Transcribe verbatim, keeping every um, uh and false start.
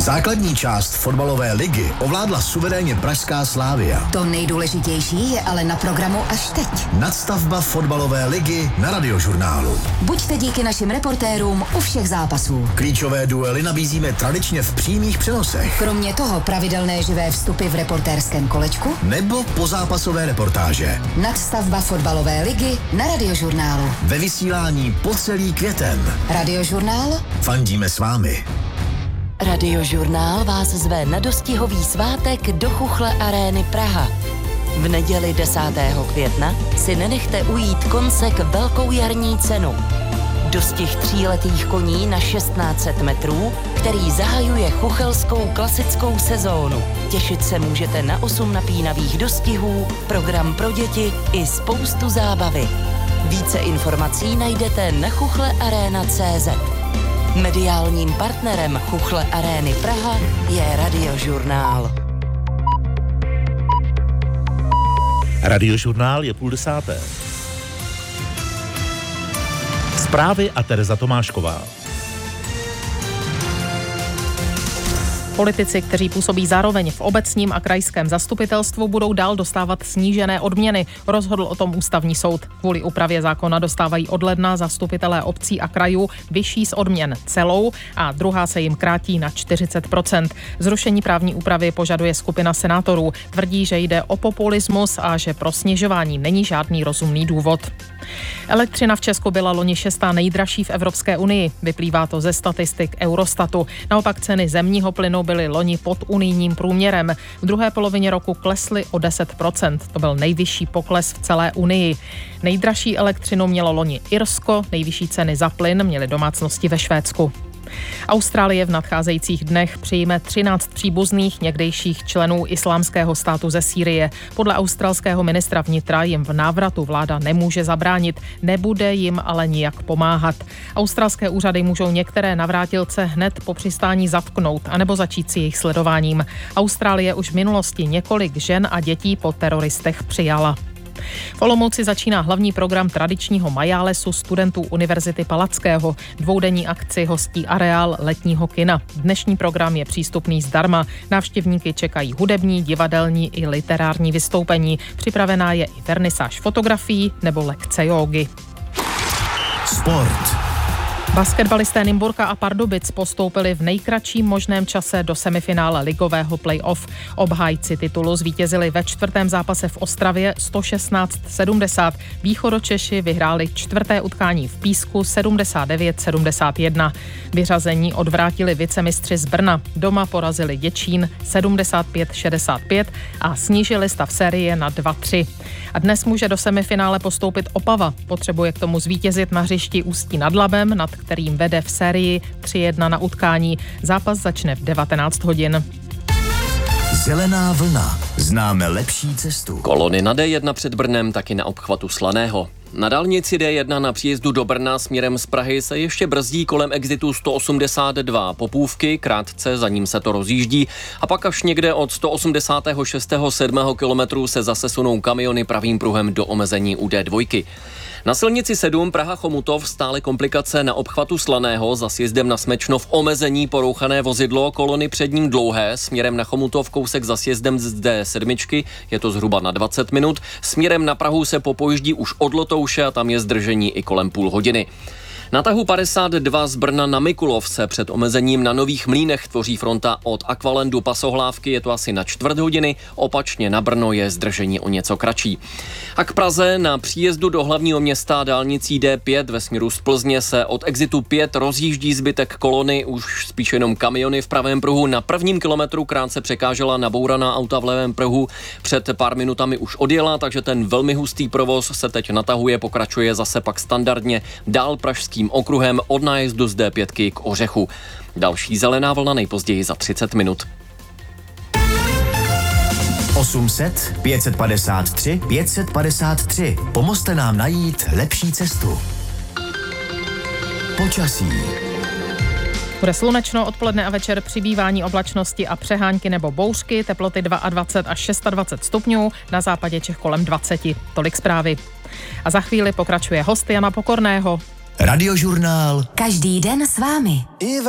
Základní část fotbalové ligy ovládla suverénně pražská Slavia. To nejdůležitější je ale na programu až teď. Nadstavba fotbalové ligy na Radiožurnálu. Buďte díky našim reportérům u všech zápasů. Klíčové duely nabízíme tradičně v přímých přenosech. Kromě toho pravidelné živé vstupy v reportérském kolečku nebo pozápasové reportáže. Nadstavba fotbalové ligy na Radiožurnálu. Ve vysílání po celý květen. Radiožurnál? Fandíme s vámi. Radiožurnál vás zve na dostihový svátek do Chuchle Arény Praha. V neděli desátého května si nenechte ujít koncek velkou jarní cenu. Dostih tříletých koní na šestnáct set metrů, který zahajuje chuchelskou klasickou sezónu. Těšit se můžete na osm napínavých dostihů, program pro děti i spoustu zábavy. Více informací najdete na chuchle arena tečka cé zet. Mediálním partnerem Chuchle Arény Praha je Radiožurnál. Radiožurnál je půl desáté. Zprávy a Tereza Tomášková. Politici, kteří působí zároveň v obecním a krajském zastupitelstvu, budou dál dostávat snížené odměny. Rozhodl o tom ústavní soud. Kvůli úpravě zákona dostávají od ledna zastupitelé obcí a krajů vyšší z odměn celou a druhá se jim krátí na čtyřicet procent. Zrušení právní úpravy požaduje skupina senátorů. Tvrdí, že jde o populismus a že pro snižování není žádný rozumný důvod. Elektřina v Česku byla loni šestá nejdražší v Evropské unii. Vyplývá to ze statistik Eurostatu. Naopak ceny zemního plynu byly loni pod unijním průměrem. V druhé polovině roku klesly o deset procent. To byl nejvyšší pokles v celé unii. Nejdražší elektřinu mělo loni Irsko, nejvyšší ceny za plyn měly domácnosti ve Švédsku. Austrálie v nadcházejících dnech přijme třináct příbuzných někdejších členů Islámského státu ze Sýrie. Podle australského ministra vnitra jim v návratu vláda nemůže zabránit, nebude jim ale nijak pomáhat. Australské úřady můžou některé navrátilce hned po přistání zatknout anebo začít s jejich sledováním. Austrálie už v minulosti několik žen a dětí po teroristech přijala. V Olomouci začíná hlavní program tradičního majálesu studentů Univerzity Palackého. Dvoudenní akci hostí areál letního kina. Dnešní program je přístupný zdarma. Návštěvníky čekají hudební, divadelní i literární vystoupení. Připravená je i vernisáž fotografií nebo lekce jógy. Sport. Basketbalisté Nymburka a Pardubic postoupili v nejkratším možném čase do semifinále ligového play-off. Obhájci titulu zvítězili ve čtvrtém zápase v Ostravě sto šestnáct sedmdesát. Východočeši vyhráli čtvrté utkání v Písku sedmdesát devět sedmdesát jedna. Vyřazení odvrátili vicemistři z Brna. Doma porazili Děčín sedmdesát pět šedesát pět a snížili stav série na dva tři. A dnes může do semifinále postoupit Opava. Potřebuje k tomu zvítězit na hřišti Ústí nad Labem, nad kterým vede v sérii tři jedna na utkání. Zápas začne v devatenáct hodin. Zelená vlna. Známe lepší cestu. Kolony na dé jedna před Brnem, taky na obchvatu Slaného. Na dálnici dé jedna na příjezdu do Brna směrem z Prahy se ještě brzdí kolem exitu sto osmdesát dva Popůvky, krátce za ním se to rozjíždí a pak až někde od sto osmdesát šest sedmého kilometru se zase sunou kamiony pravým pruhem do omezení u dé dva. Na silnici sedm Praha Chomutov stále komplikace na obchvatu Slaného za sjezdem na Smečnov omezení porouchané vozidlo, kolony před ním dlouhé, směrem na Chomutov kousek za sjezdem z dé sedm, je to zhruba na dvacet minut, směrem na Prahu se popojíždí už od Lotouše a tam je zdržení i kolem půl hodiny. Na tahu padesát dva z Brna na Mikulovce před omezením na Nových Mlýnech tvoří fronta od Aqualandu Pasohlávky, je to asi na čtvrt hodiny, opačně na Brno je zdržení o něco kratší. A k Praze na příjezdu do hlavního města dálnicí dé pět ve směru z Plzně se od exitu pět rozjíždí zbytek kolony, už spíš jenom kamiony v pravém pruhu. Na prvním kilometru krátce překážela nabouraná auta v levém pruhu, před pár minutami už odjela, takže ten velmi hustý provoz se teď natahuje, pokračuje zase pak standardně dál pražský okruhem od nájezdu z dé pět k Ořechu. Další zelená vlna nejpozději za třicet minut. osm set, pět set padesát tři, pět set padesát tři. Pomozte nám najít lepší cestu. Počasí. Bude slunečno, odpoledne a večer přibývání oblačnosti a přehánky nebo bouřky, teploty dvacet dva až dvacet šest stupňů, na západě Čech kolem dvacet. Tolik zprávy. A za chvíli pokračuje host Jana Pokorného. Radiožurnál. Každý den s vámi.